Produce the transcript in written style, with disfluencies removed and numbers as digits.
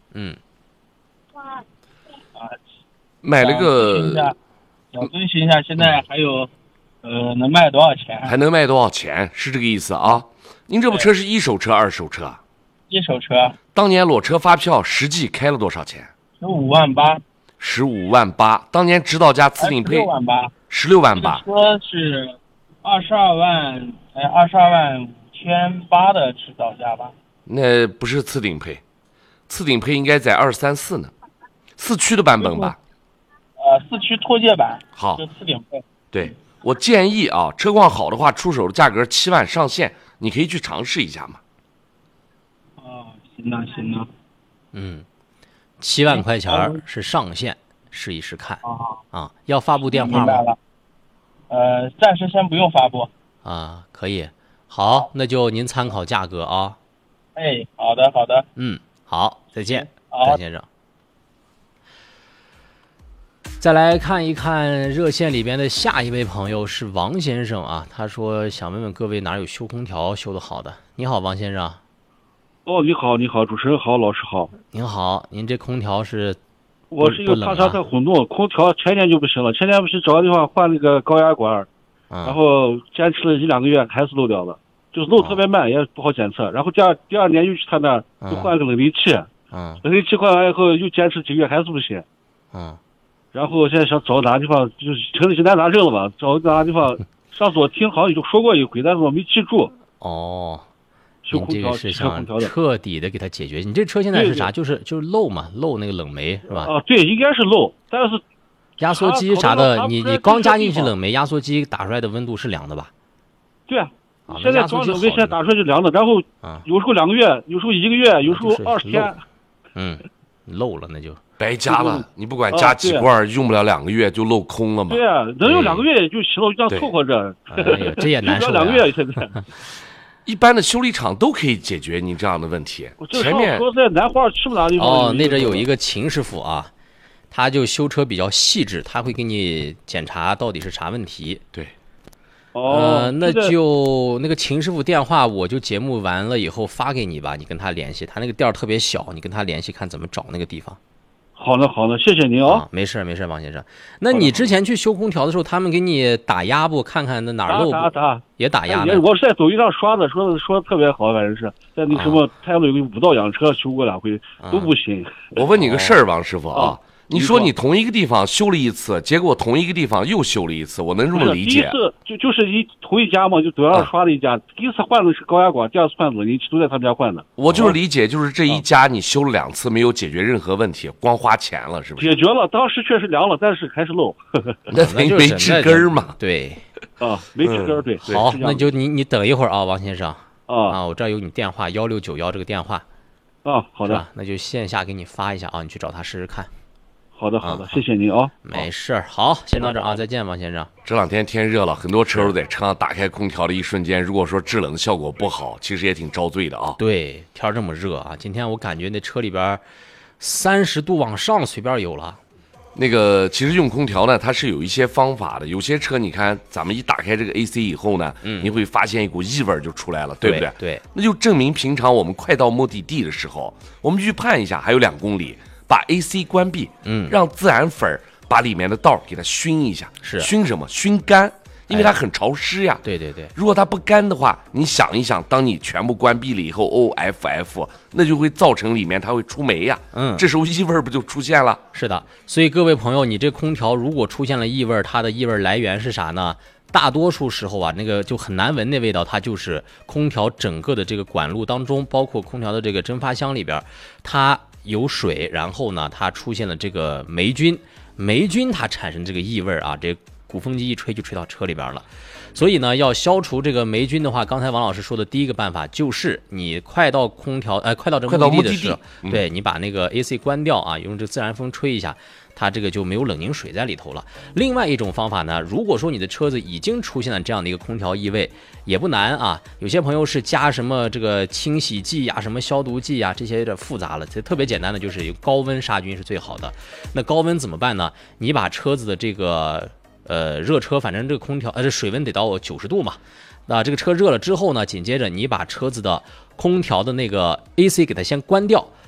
嗯， 啊， 买了个想咨询一下，现在还有能卖多少钱？ 还能卖多少钱？是这个意思啊？您这部车是一手车、二手车啊？ 一手车当年裸车发票实际开了多少钱 15.8万。 15.8万。当年指导价次顶配 16.8万。 16.8万。 这个车是22.5万的指导价吧？ 那不是次顶配，次顶配应该在23、24呢，4驱的版本吧？ 4驱脱界版。 好， 就次顶配。 对，我建议啊，车况好的话，出手的价格7万上限，你可以去尝试一下嘛。 行了行了。 7万块钱是上限，试一试看啊。要发布电话吗？ 明白了。暂时先不用发布啊，可以。好，那就您参考价格啊。 哎，好的好的。 好，再见， 好， 张先生。再来看一看热线里边的下一位朋友是王先生啊，他说想问问各位哪有修空调修得好的。你好，王先生。 哦，你好，你好，主持人好，老师好。 您好，您这空调是？ 我是一个帕萨特混动，空调前年就不行了，前年不是找个地方换那个高压管，然后坚持了1-2个月还是漏掉了，就是漏特别慢，也不好检测。然后第二年又去他那儿又换个冷凝器，冷凝器换完以后又坚持几个月还是不行。然后现在想找哪个地方，就是城里是南达镇了吧？找哪个地方？上次我听好像就说过一回，但是我没记住。 哦， 修空调是想彻底的给它解决。你这车现在是啥？就是漏嘛，漏那个冷媒是吧？ 啊，对，应该是漏，但是压缩机啥的，你刚加进去冷媒，压缩机打出来的温度是凉的吧？ 对啊，现在装冷媒，现在打出来是凉的，然后有时候2个月，有时候1个月，有时候20天。 漏了那就白加了，你不管加几罐，用不了2个月就漏空了嘛。 对啊，能用2个月就行了，就这样凑合着。 这也难受 2个月现在。 一般的修理厂都可以解决您这样的问题。前面说在南华去不哪地方？ 那这有一个秦师傅啊，他就修车比较细致，他会给你检查到底是啥问题。对。那就那个秦师傅电话，我就节目完了以后发给你吧，你跟他联系，他那个店特别小，你跟他联系看怎么找那个地方。 好的好的，谢谢您啊。 没事没事，王先生。那你之前去修空调的时候，他们给你打压不？看看那哪儿漏？也打压。 我是在抖音上刷的，说的特别好，反正是在那什么太阳有个五道养车修过2回都不行。 我问你个事儿，王师傅啊。你说你同一个地方修了1次，结果同一个地方又修了1次，我能这么理解？ 第一次就是同一家嘛，就抖音上刷了一家。第一次换的是高压管，第2次换冷凝器都在他们家换的。 我就是理解，就是这一家你修了2次，没有解决任何问题，光花钱了，是不是？ 解决了，当时确实凉了，但是还是漏。 那没治根嘛？对。 没治根，对。 好，那就你等一会儿啊，王先生。我这儿有你电话1691这个电话。 好的。 那就线下给你发一下啊，你去找他试试看。 好的，谢谢您啊。 没事，好，先到这啊，再见，王先生。这2天天热了，很多车主在车上打开空调的一瞬间，如果说制冷效果不好，其实也挺遭罪的啊。对，天这么热啊，今天我感觉那车里边30度往上随便有了。那个其实用空调呢，它是有一些方法的。有些车你看，咱们一打开这个 AC 以后呢，你会发现一股异味就出来了，对不对？对，那就证明平常我们快到目的地的时候，我们预判一下还有2公里。把 AC 关闭，让自然粉把里面的道给它熏一下。是熏什么？熏干，因为它很潮湿呀。对对对。如果它不干的话，你想一想，当你全部关闭了以后 ，OFF， 那就会造成里面它会出霉呀。这时候异味不就出现了？是的。所以各位朋友，你这空调如果出现了异味，它的异味来源是啥呢？大多数时候啊，那个就很难闻那味道，它就是空调整个的这个管路当中，包括空调的这个蒸发箱里边，它有水，然后呢，它出现了这个霉菌，它产生这个异味啊，这鼓风机一吹就吹到车里边了。所以呢，要消除这个霉菌的话，刚才王老师说的第一个办法就是你快到这目的地的时候，对你把那个 AC 关掉啊，用这自然风吹一下。它这个就没有冷凝水在里头了。另外一种方法呢，如果说你的车子已经出现了这样的一个空调异味，也不难啊。有些朋友是加什么这个清洗剂呀、什么消毒剂呀，这些有点复杂了。这特别简单的就是有高温杀菌是最好的。那高温怎么办呢？你把车子的这个热车，反正这个空调这水温得到90度嘛。那这个车热了之后呢，紧接着你把车子的空调的那个 AC 给它先关掉。